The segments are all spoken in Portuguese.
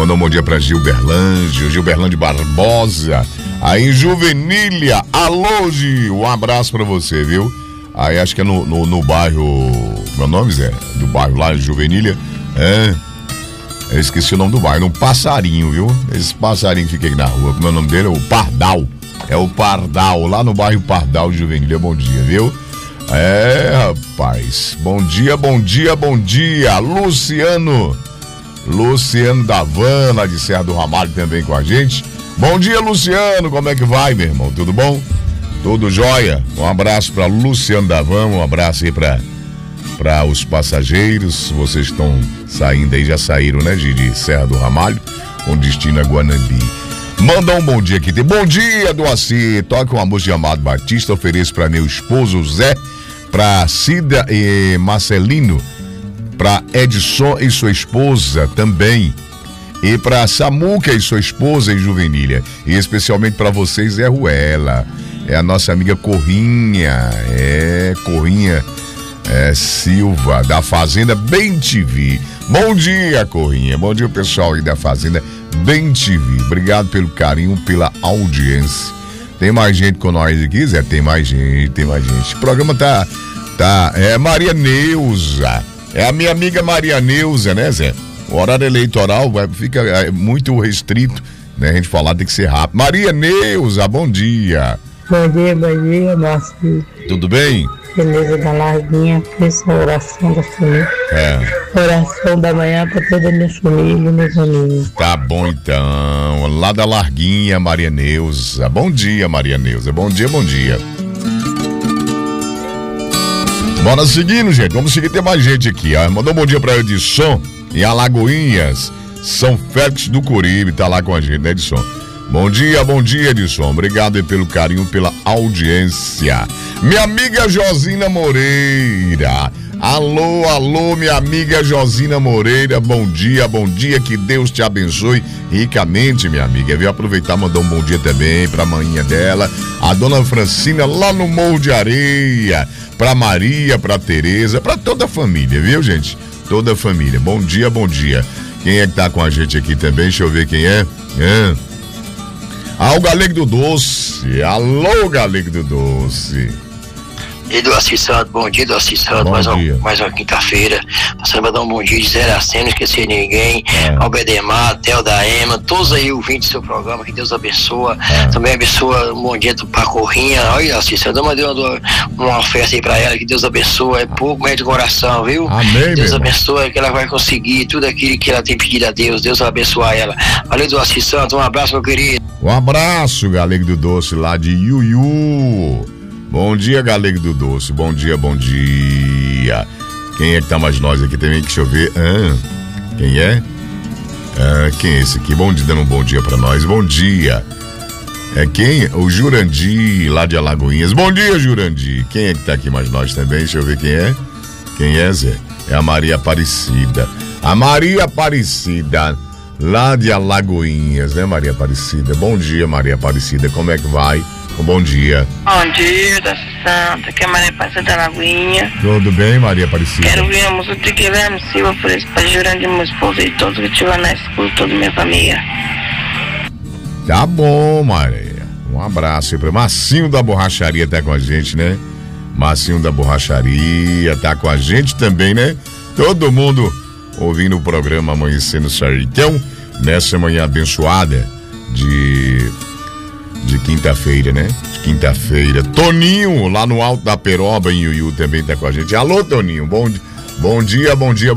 Mandou um bom dia pra Gilberlândio Barbosa, aí em Juvenília. Alô, Gil, um abraço pra você, viu? Aí acho que é no bairro, meu nome, Zé, do bairro lá em Juvenília, eu esqueci o nome do bairro, um passarinho, viu? Esse passarinho que fica aí na rua, como é o nome dele? É o Pardal. É o Pardal, lá no bairro Pardal de Juvenília. Bom dia, viu? Rapaz. Bom dia. Luciano da Van, lá de Serra do Ramalho, também com a gente. Bom dia, Luciano. Como é que vai, meu irmão? Tudo bom? Tudo jóia? Um abraço pra Luciano da Van, um abraço aí pra os passageiros. Vocês estão saindo aí, já saíram, né, de Serra do Ramalho, com destino a Guanambi. Manda um bom dia aqui. Bom dia, Doaci. Toca uma música de Amado Batista. Ofereço pra meu esposo Zé, pra Cida e Marcelino, pra Edson e sua esposa também, e pra Samuca e sua esposa em Juvenília, e especialmente pra vocês, é Ruela. É a nossa amiga Corrinha. Corrinha Silva, da Fazenda Bem TV. Bom dia, Corrinha. Bom dia, pessoal aí da Fazenda Bem TV. Obrigado pelo carinho, pela audiência. Tem mais gente com nós aqui, Zé? Tem mais gente. O programa tá Maria Neuza. É a minha amiga Maria Neuza, né, Zé? O horário eleitoral fica muito restrito, né? A gente falar tem que ser rápido. Maria Neuza, bom dia. Bom dia, Márcio. Tudo bem? Beleza, da Larguinha, fiz a oração da família. Oração da manhã pra toda a minha família e meus amigos. Tá bom, então. Lá da Larguinha, Maria Neuza. Bom dia, Maria Neuza. Bom dia. Bora seguindo, gente. Vamos seguir, tem mais gente aqui. Mandou um bom dia pra Edson em Alagoinhas, São Félix do Coribe. Tá lá com a gente, né, Edson? Bom dia, Edson. Obrigado aí pelo carinho, pela audiência. Minha amiga Josina Moreira. Alô, minha amiga Josina Moreira. Bom dia. Que Deus te abençoe ricamente, minha amiga. Eu vou aproveitar e mandar um bom dia também pra manhinha dela, a dona Francina, lá no Morro de Areia. Pra Maria, pra Tereza, pra toda a família, viu, gente? Toda a família. Bom dia. Quem é que tá com a gente aqui também? Deixa eu ver quem é. O Galego do Doce. Alô, Galego do Doce. E do Assis Santo, bom dia, do Assis Santo, mais uma quinta-feira. Passando pra dar um bom dia de 0 a 100, não esquecer de ninguém. Ao Bedemar, Theo da Ema, todos aí ouvintes do seu programa, que Deus abençoa. Também abençoa um bom dia pra Corrinha. Olha, Assis Santo, eu mandei uma festa aí pra ela, que Deus abençoa. É pouco, mas é de coração, viu? Amém, Deus abençoa, que ela vai conseguir tudo aquilo que ela tem pedido a Deus. Deus vai abençoar ela. Valeu, do Assis Santo, um abraço, meu querido. Um abraço, Galego do Doce, lá de Iuiú. Bom dia, Galego do Doce. Bom dia. Quem é que tá mais nós aqui também? Deixa eu ver. Quem é? Quem é esse aqui? Bom dia, dando um bom dia pra nós. Bom dia. É quem? O Jurandir, lá de Alagoinhas. Bom dia, Jurandir. Quem é que tá aqui mais nós também? Deixa eu ver quem é. Quem é, Zé? É a Maria Aparecida. A Maria Aparecida, lá de Alagoinhas, né, Maria Aparecida? Bom dia, Maria Aparecida. Como é que vai? Bom dia. Bom dia, da Santa, que é Maria Aparecida da Lagoinha. Tudo bem, Maria Aparecida? Quero ver a música de Guilherme Silva, por isso, para Jurandir, meu esposo e todos que estiver na escuta, toda minha família. Tá bom, Maria. Um abraço aí pra Marcinho da Borracharia, tá com a gente, né? Marcinho da Borracharia tá com a gente também, né? Todo mundo ouvindo o programa Amanhecendo Saritão, nessa manhã abençoada de quinta-feira, né? De quinta-feira. Toninho, lá no Alto da Peroba, em Iuiú, também tá com a gente. Alô, Toninho, bom dia. Bom dia,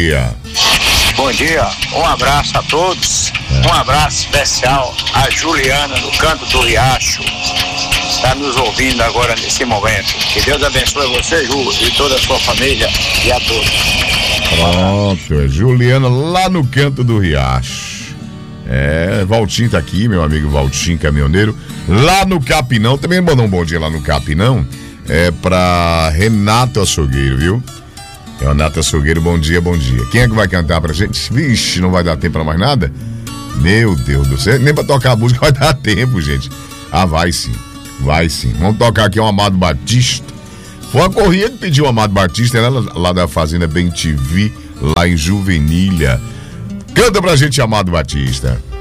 um abraço a todos. Um abraço especial a Juliana, do Canto do Riacho. Está nos ouvindo agora nesse momento. Que Deus abençoe você, Ju, e toda a sua família e a todos. Pronto, é Juliana, lá no Canto do Riacho. Valtinho tá aqui, meu amigo Valtinho, caminhoneiro, lá no Capinão, também mandou um bom dia lá no Capinão, pra Renato Açougueiro, viu? Renato Açougueiro, bom dia. Quem é que vai cantar pra gente? Vixe, não vai dar tempo pra mais nada? Meu Deus do céu, nem pra tocar a música vai dar tempo, gente. Vai sim. Vamos tocar aqui o Amado Batista. Foi a Corrinha que pediu o Amado Batista, né? Lá da Fazenda Bem TV, lá em Juvenília. Canta pra gente, Amado Batista.